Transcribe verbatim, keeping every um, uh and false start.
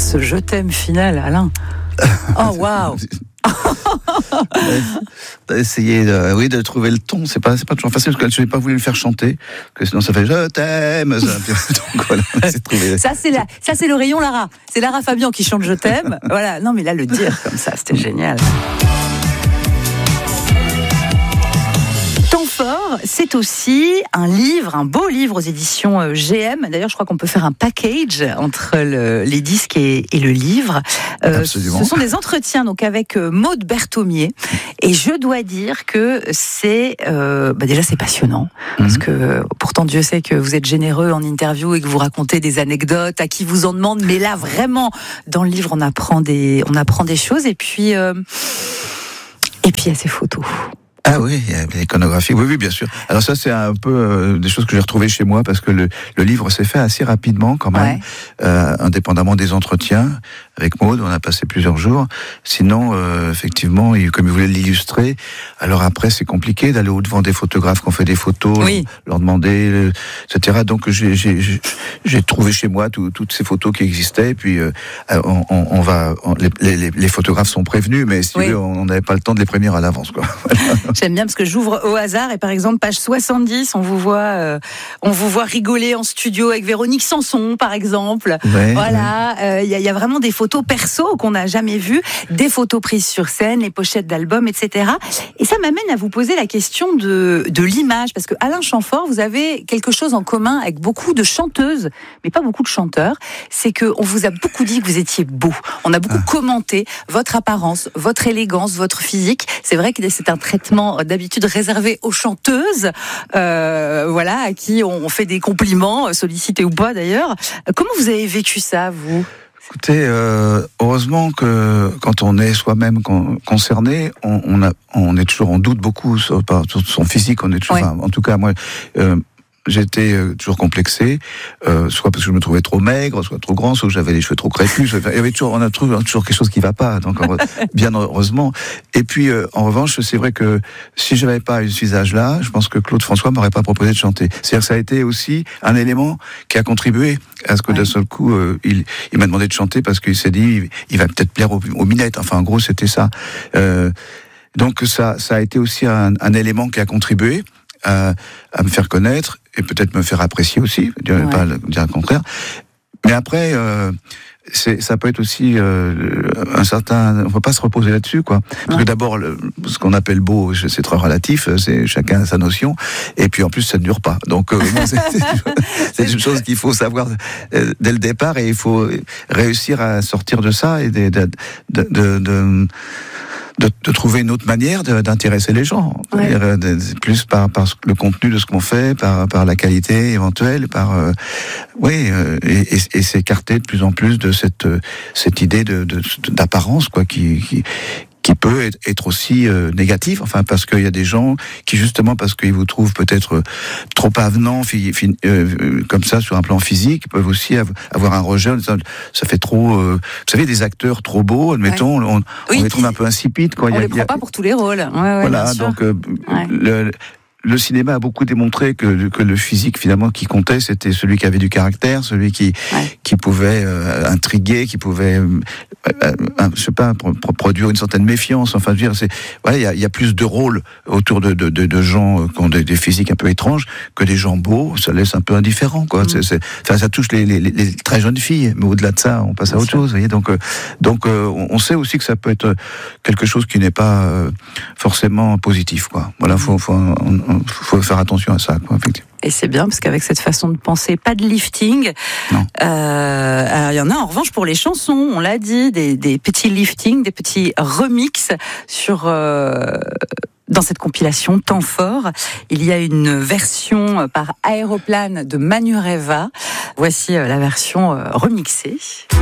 ce je t'aime final, Alain. Oh waouh. Essayer de, oui, de trouver le ton, c'est pas, c'est pas toujours facile parce que je n'ai pas voulu le faire chanter, que sinon ça fait je t'aime. Ça, donc, voilà, c'est trouvé... ça, c'est la, ça c'est le rayon Lara. C'est Lara Fabian qui chante je t'aime. Voilà, non mais là le dire comme ça, c'était génial. C'est aussi un livre, un beau livre aux éditions G M. D'ailleurs, je crois qu'on peut faire un package entre le, les disques et, et le livre. Euh, Absolument. Ce sont des entretiens donc avec Maud Berthomier. Et je dois dire que c'est euh, bah déjà c'est passionnant mm-hmm. parce que pourtant Dieu sait que vous êtes généreux en interview et que vous racontez des anecdotes à qui vous en demande. Mais là, vraiment, dans le livre, on apprend des, on apprend des choses. Et puis, euh, et puis il y a ces photos. Ah oui, il y a l'iconographie, oui, oui, bien sûr. Alors ça, c'est un peu euh, des choses que j'ai retrouvées chez moi parce que le, le livre s'est fait assez rapidement quand même, ouais. euh, indépendamment des entretiens. Avec Maud, on a passé plusieurs jours. Sinon, euh, effectivement, il, comme il voulait l'illustrer, alors après, c'est compliqué d'aller au-devant des photographes qui ont fait des photos, oui. leur demander, euh, et cetera. Donc j'ai, j'ai, j'ai, j'ai trouvé chez moi tout, toutes ces photos qui existaient. Et puis euh, on, on, on va, on, les, les, les photographes sont prévenus, mais si oui. tu veux, on n'avait pas le temps de les prévenir à l'avance, quoi. J'aime bien parce que j'ouvre au hasard et par exemple page soixante-dix, on vous voit, euh, on vous voit rigoler en studio avec Véronique Sanson, par exemple. Ouais, voilà, il ouais. euh, y, y a vraiment des photos perso qu'on n'a jamais vues, des photos prises sur scène, les pochettes d'albums, et cetera. Et ça m'amène à vous poser la question de, de l'image, parce que Alain Chamfort, vous avez quelque chose en commun avec beaucoup de chanteuses, mais pas beaucoup de chanteurs. C'est que on vous a beaucoup dit que vous étiez beau. On a beaucoup ah. commenté votre apparence, votre élégance, votre physique. C'est vrai que c'est un traitement d'habitude réservé aux chanteuses, euh, voilà, à qui on fait des compliments, sollicités ou pas d'ailleurs. Comment vous avez vécu ça, vous ? Écoutez, euh, heureusement que quand on est soi-même concerné, on, on, a, on est toujours, on doute beaucoup sur, sur son physique. On est toujours, ouais. enfin, en tout cas, moi. Euh, J'étais euh, toujours complexé, euh, soit parce que je me trouvais trop maigre, soit trop grand, soit que j'avais les cheveux trop crépus. Soit... Il y avait toujours, on a toujours, toujours quelque chose qui va pas, donc bien heureusement. Et puis, euh, en revanche, c'est vrai que si je n'avais pas eu ce visage-là, je pense que Claude François m'aurait pas proposé de chanter. C'est-à-dire que ça a été aussi un élément qui a contribué à ce que ouais. d'un seul coup, euh, il, il m'a demandé de chanter parce qu'il s'est dit, il, il va peut-être plaire aux, aux minettes. Enfin, en gros, c'était ça. Euh, donc ça, ça a été aussi un, un élément qui a contribué à, à me faire connaître et peut-être me faire apprécier aussi, je ne ouais. pas dire le contraire. Mais après, euh, c'est, ça peut être aussi euh, un certain... On ne peut pas se reposer là-dessus, quoi. Parce ouais. que d'abord, le, ce qu'on appelle beau, c'est très relatif, c'est chacun a sa notion, et puis en plus, ça ne dure pas. Donc, euh, bon, c'est, c'est, c'est une chose qu'il faut savoir euh, dès le départ, et il faut réussir à sortir de ça et de... de, de, de, de De, de trouver une autre manière de, d'intéresser les gens, ouais. de, de, plus par, par le contenu de ce qu'on fait, par, par la qualité éventuelle, par euh, oui, euh, et, et, et s'écarter de plus en plus de cette, cette idée de, de, d'apparence, quoi, qui, qui qui peut être, être aussi euh, négatif, enfin parce qu'il y a des gens qui justement parce qu'ils vous trouvent peut-être euh, trop avenants, fi, fi, euh, comme ça sur un plan physique, peuvent aussi av- avoir un rejet. Ça, ça fait trop, euh, vous savez, des acteurs trop beaux, admettons, ouais. on, oui, on les trouve un peu insipides. Quoi. On il y a, les prend il y a, pas pour tous les rôles. Ouais, ouais, voilà, donc euh, ouais. le, le cinéma a beaucoup démontré que, que le physique finalement qui comptait, c'était celui qui avait du caractère, celui qui ouais. qui pouvait euh, intriguer, qui pouvait, euh, euh, je sais pas, pro- produire une certaine méfiance. Enfin, je veux dire, c'est voilà, il y a, y a plus de rôles autour de de, de, de gens qui ont des, des physiques un peu étranges que des gens beaux. Ça laisse un peu indifférent, quoi. Mmh. C'est, c'est, enfin, ça touche les, les, les très jeunes filles, mais au-delà de ça, on passe à autre chose. Vous voyez, donc euh, donc euh, on sait aussi que ça peut être quelque chose qui n'est pas euh, forcément positif, quoi. Voilà, faut faut on, on, faut faire attention à ça, quoi, effectivement. Et c'est bien, parce qu'avec cette façon de penser, pas de lifting. Non. Euh, alors, il y en a en revanche pour les chansons, on l'a dit, des, des petits liftings, des petits remixes sur... Euh, dans cette compilation Temps fort, il y a une version par Aéroplane de Manureva. Voici la version remixée.